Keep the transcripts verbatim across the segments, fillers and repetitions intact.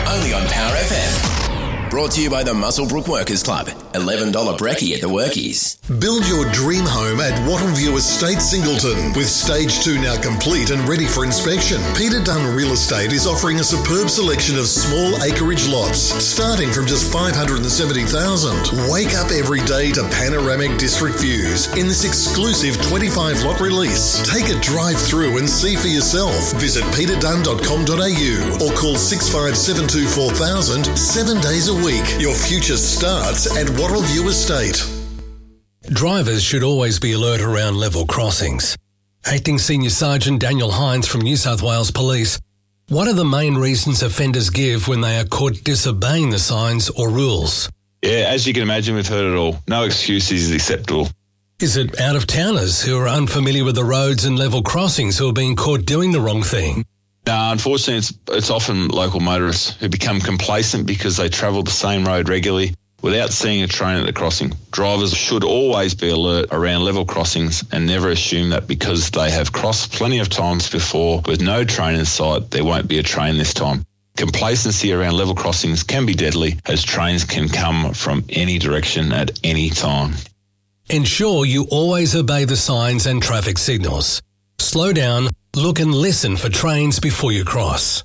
only on Power F M. Brought to you by the Muswellbrook Workers Club. eleven dollars brekkie at the Workies. Build your dream home at Wattleview Estate, Singleton. With stage two now complete and ready for inspection, Peter Dunn Real Estate is offering a superb selection of small acreage lots, starting from just five hundred seventy thousand dollars. Wake up every day to panoramic district views in this exclusive twenty-five lot release. Take a drive through and see for yourself. Visit peter dunn dot com dot a u or call six five seven two four thousand seven days a week. Your future starts at Wattleview Estate. Drivers should always be alert around level crossings. Acting Senior Sergeant Daniel Hines from New South Wales Police, what are the main reasons offenders give when they are caught disobeying the signs or rules? Yeah, as you can imagine, we've heard it all. No excuse is acceptable. Is it out-of-towners who are unfamiliar with the roads and level crossings who are being caught doing the wrong thing? No, unfortunately, it's, it's often local motorists who become complacent because they travel the same road regularly without seeing a train at the crossing. Drivers should always be alert around level crossings and never assume that because they have crossed plenty of times before with no train in sight, there won't be a train this time. Complacency around level crossings can be deadly, as trains can come from any direction at any time. Ensure you always obey the signs and traffic signals. Slow down, look and listen for trains before you cross.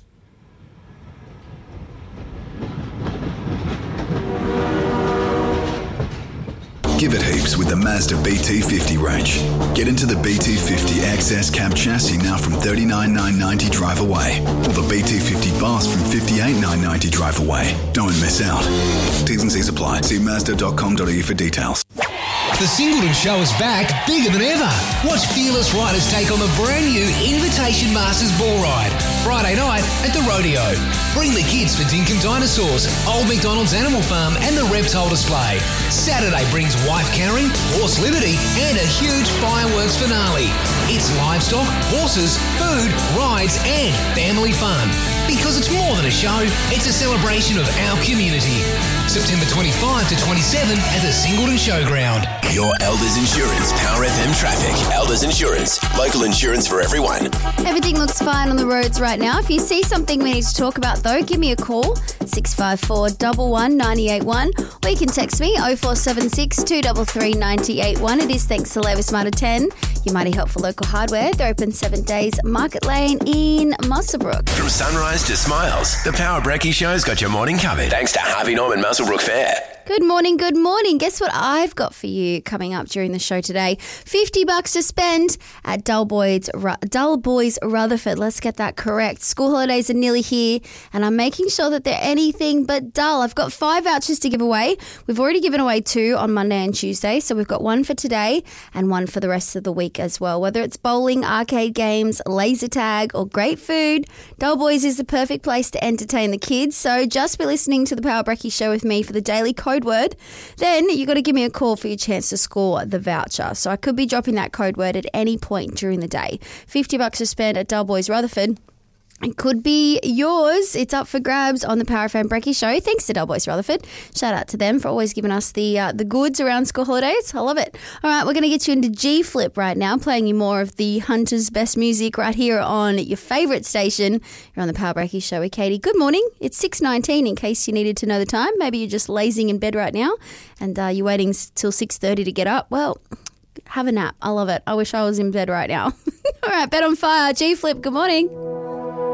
Give it heaps with the Mazda B T fifty range. Get into the B T fifty X S cab chassis now from thirty-nine thousand nine hundred ninety drive away, or the B T fifty Bus from fifty-eight thousand nine hundred ninety drive away. Don't miss out. T's and C's apply. See mazda dot com dot a u for details. The Singleton Show is back, bigger than ever. Watch fearless riders take on the brand new Invitation Masters Bull Ride, Friday night at the Rodeo. Bring the kids for Dinkum Dinosaurs, Old McDonald's Animal Farm and the Reptile Display. Saturday brings wife carrying, horse liberty and a huge fireworks finale. It's livestock, horses, food, rides and family fun. Because it's more than a show, it's a celebration of our community. September twenty-fifth to twenty-seventh at the Singleton Showground. Your Elders Insurance Power F M traffic. Elders Insurance, local insurance for everyone. Everything looks fine on the roads right now. If you see something we need to talk about though, give me a call, six five four, one one, nine eight one, or you can text me oh four seven six, two three three, nine eight one. It is thanks to Labour Smarter ten, your mighty helpful local hardware. They're open seven days, Market Lane in Muswellbrook. From sunrise to smiles, the Power Brekkie Show's got your morning covered. Thanks to Harvey Norman Muswellbrook Fair. Good morning, good morning. Guess what I've got for you coming up during the show today? fifty bucks to spend at Dull Boys, Dull Boys Rutherford. Let's get that correct. School holidays are nearly here and I'm making sure that they're anything but dull. I've got five vouchers to give away. We've already given away two on Monday and Tuesday, so we've got one for today and one for the rest of the week as well. Whether it's bowling, arcade games, laser tag or great food, Dull Boys is the perfect place to entertain the kids. So just be listening to the Power Brekkie Show with me for the daily code word, then you got to give me a call for your chance to score the voucher. So I could be dropping that code word at any point during the day. fifty bucks to spend at Dull Boys Rutherford. It could be yours. It's up for grabs on the Power F M Brekkie Show. Thanks to Dull Boys Rutherford. Shout out to them for always giving us the uh, the goods around school holidays. I love it. All right, we're going to get you into G Flip right now, playing you more of the Hunter's best music right here on your favourite station. You're on the Power Brekkie Show with Katie. Good morning. It's six nineteen in case you needed to know the time. Maybe you're just lazing in bed right now and uh, you're waiting till six thirty to get up. Well, have a nap. I love it. I wish I was in bed right now. All right, Bet on Fire. G Flip, good morning.